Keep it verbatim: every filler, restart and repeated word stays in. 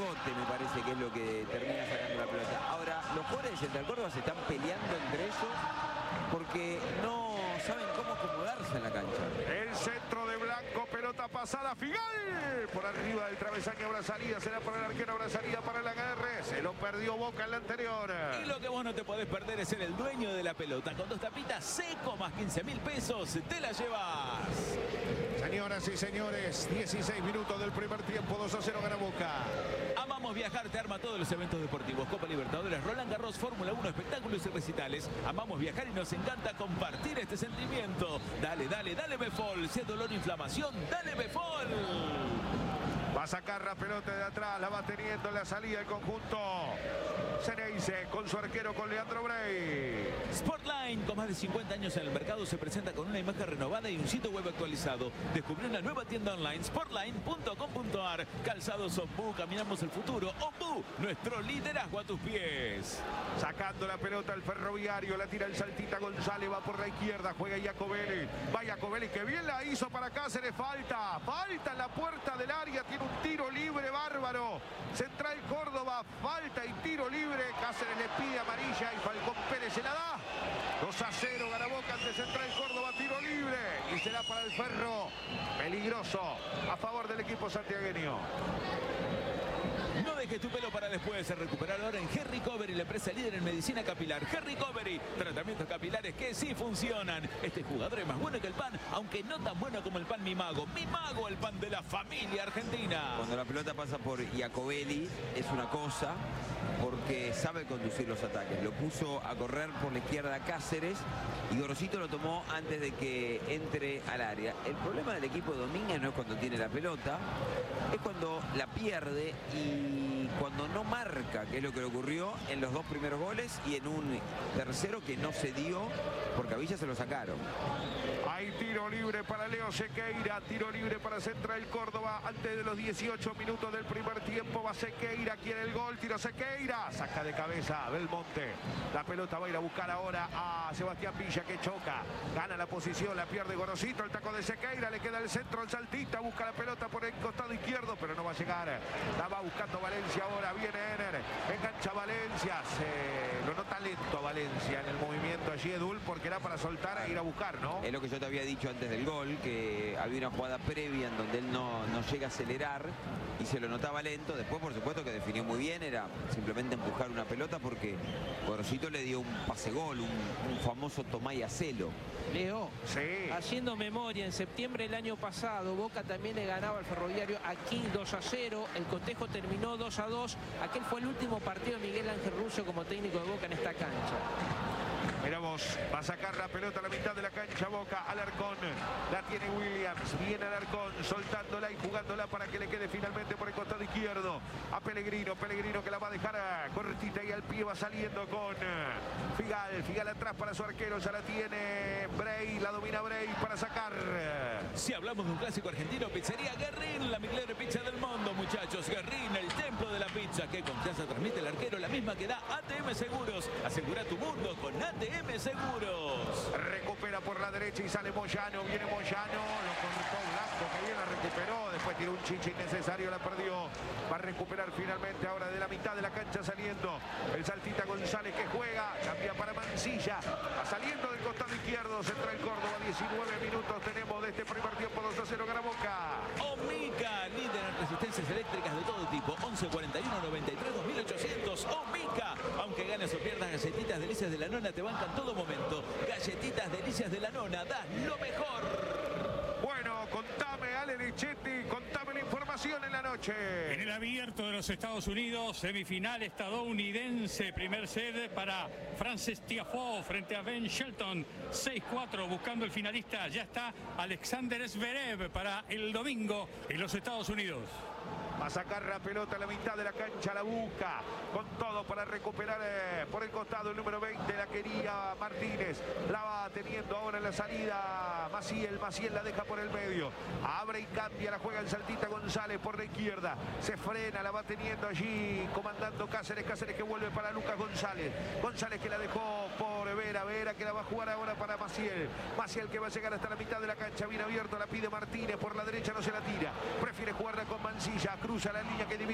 rebote me parece que es lo que termina sacando la pelota. Ahora, los jugadores de Central Córdoba se están peleando entre ellos porque no saben cómo acomodarse en la cancha. El centro de Blanco, pelota pasada, Figal. Por arriba del travesaño, habrá salida, será para el arquero, habrá salida para el agarre. Se lo perdió Boca en la anterior. Y lo que vos no te podés perder es ser el dueño de la pelota. Con dos tapitas seco más quince mil pesos, te la llevas. Señoras y señores, dieciséis minutos del primer tiempo, dos a cero gana Boca. Amamos Viajar te arma todos los eventos deportivos. Copa Libertadores, Roland Garros, Fórmula uno, espectáculos y recitales. Amamos viajar y nos encanta compartir este sentimiento. Dale, dale, dale Befol. Si es dolor o inflamación, dale Befol. Va a sacar la pelota de atrás, la va teniendo en la salida el conjunto Ceneice con su arquero, con Leandro Bray. Sportline, con más de cincuenta años en el mercado, se presenta con una imagen renovada y un sitio web actualizado. Descubrió una nueva tienda online, sportline punto com punto ar. Calzados Ombu, caminamos el futuro. Ombu, nuestro liderazgo a tus pies. Sacando la pelota el Ferroviario, la tira el Saltita González, va por la izquierda, juega Iacobelli. Va Iacobelli, que bien la hizo para Cáceres, falta. Falta en la puerta del área, tiene un tiro libre bárbaro. Central Córdoba, falta y tiro libre. Cáceres le pide amarilla y Falcón Pérez se la da. dos a cero gana Boca ante Central Córdoba, tiro libre. Y será para el Ferro. Peligroso a favor del equipo santiagueño. No dejes tu pelo para después. Recuperar ahora en Hair Recovery, la empresa líder en medicina capilar. Hair Recovery, tratamientos capilares que sí funcionan. Este jugador es más bueno que el pan, aunque no tan bueno como el pan Mi Mago. Mi Mago, el pan de la familia argentina. Cuando la pelota pasa por Iacobelli es una cosa, porque sabe conducir los ataques. Lo puso a correr por la izquierda Cáceres y Gorosito lo tomó antes de que entre al área. El problema del equipo de Domínguez no es cuando tiene la pelota, es cuando la pierde y cuando no marca, que es lo que le ocurrió en los dos primeros goles y en un tercero que no se dio porque a Villa se lo sacaron. Hay tiro libre para Leo Sequeira, tiro libre para Central Córdoba antes de los dieciocho minutos del primer tiempo. Va Sequeira, quiere el gol, tiro Sequeira, saca de cabeza Belmonte. La pelota va a ir a buscar ahora a Sebastián Villa, que choca, gana la posición, la pierde Gorosito, el taco de Sequeira, le queda el centro al Saltita, busca la pelota por el costado izquierdo, pero no va a llegar. La va buscando Valencia ahora, viene Ener, engancha Valencia, se lo nota lento a Valencia en el movimiento allí Edul, porque era para soltar e ir a buscar, ¿no? Es lo que yo te había dicho antes del gol, que había una jugada previa en donde él no, no llega a acelerar y se lo notaba lento. Después, por supuesto, que definió muy bien, era simplemente empujar una pelota porque Gorosito le dio un pase gol, un, un famoso tomá y hacelo. Leo, sí. Haciendo memoria, en septiembre del año pasado Boca también le ganaba al Ferroviario aquí dos a cero, el cotejo terminó dos a dos, aquel fue el último partido de Miguel Ángel Russo como técnico de Boca en esta cancha. Miramos, va a sacar la pelota a la mitad de la cancha Boca, Alarcón, la tiene Williams, viene Alarcón, soltándola y jugándola para que le quede finalmente por el costado izquierdo a Pellegrino, Pellegrino que la va a dejar cortita y al pie va saliendo con Figal, Figal atrás para su arquero, ya la tiene Bray, la domina Bray para sacar. Si hablamos de un clásico argentino, pizzería Guerrín, la mejor pizza del mundo, muchachos. Guerrín, el templo de la pizza. ¿Qué confianza transmite el arquero? La misma que da A T M Seguros. Asegura tu mundo con A T M Seguros. Recupera por la derecha y sale Moyano, viene Moyano, lo cortó Blanco, que bien la recuperó, después tiró un chiche innecesario, la perdió. Va a recuperar finalmente ahora de la mitad de la cancha saliendo el Saltita González, que juega, cambia para Mancilla, va saliendo del costado izquierdo, Central Córdoba, diecinueve minutos tenemos de este primer tiempo, dos a cero gana Boca. Omica, líder en resistencias eléctricas de todo tipo, once cuarenta y uno noventa y tres dos mil ochocientos. Omica, aunque ganes o pierdas, galletitas delicias de la nona te bancan todo momento. Galletitas delicias de la nona, das lo mejor. Bueno, contame, Ale Lichetti, contame la información en la noche. En el abierto de los Estados Unidos, semifinal estadounidense, primer set para Frances Tiafoe frente a Ben Shelton, seis cuatro, buscando el finalista, ya está Alexander Zverev para el domingo en los Estados Unidos. Va a sacar la pelota a la mitad de la cancha, la busca con todo para recuperar eh, por el costado el número veinte, la quería Martínez, la va teniendo ahora en la salida Maciel, Maciel la deja por el medio, abre y cambia, la juega el Saltita González por la izquierda, se frena, la va teniendo allí comandando Cáceres, Cáceres que vuelve para Lucas González, González que la dejó por Vera, Vera que la va a jugar ahora para Maciel, Maciel que va a llegar hasta la mitad de la cancha, bien abierto, la pide Martínez, por la derecha no se la tira, prefiere jugarla con Mancilla, cruza la línea que divide